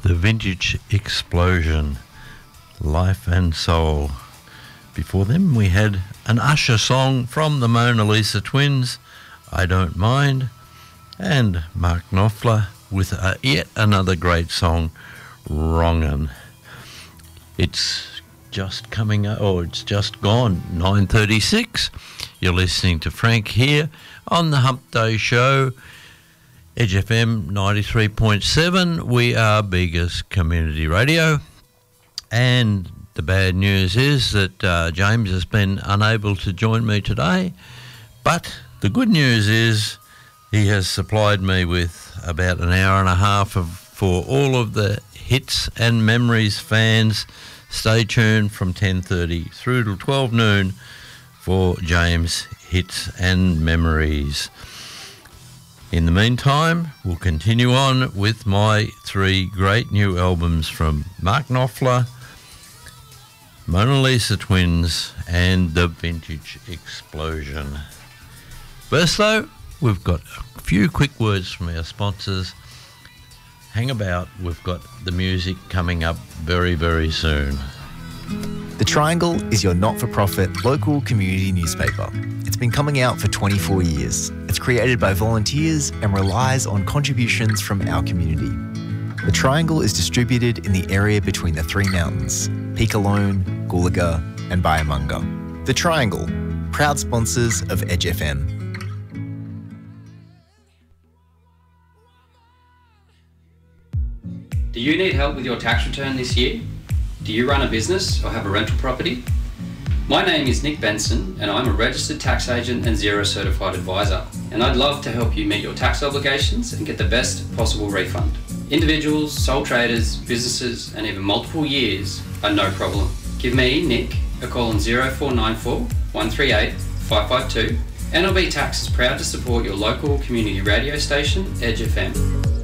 The Vintage Explosion, Life and Soul. Before them we had an Usher song from the Mona Lisa Twins, I Don't Mind, and Mark Knopfler with yet another great song, Wrongin'. It's just coming up, or it's just gone, 9:36. You're listening to Frank here on the Hump Day Show, Edge FM 93.7. We are Bega's Community Radio. And the bad news is that James has been unable to join me today. But the good news is he has supplied me with about an hour and a half for all of the Hits and Memories fans. Stay tuned from 10:30 through to 12 noon for James' Hits and Memories. In the meantime, we'll continue on with my three great new albums from Mark Knopfler, Mona Lisa Twins, and The Vintage Explosion. First though, we've got a few quick words from our sponsors. Hang about, we've got the music coming up very, very soon. The Triangle is your not-for-profit local community newspaper. It's been coming out for 24 years. It's created by volunteers and relies on contributions from our community. The Triangle is distributed in the area between the three mountains, Peakalone, Goolaga and Byamunga. The Triangle, proud sponsors of Edge FM. Do you need help with your tax return this year? Do you run a business or have a rental property? My name is Nick Benson and I'm a registered tax agent and Xero certified advisor, and I'd love to help you meet your tax obligations and get the best possible refund. Individuals, sole traders, businesses and even multiple years are no problem. Give me, Nick, a call on 0494 138 552 and LB Tax is proud to support your local community radio station, Edge FM.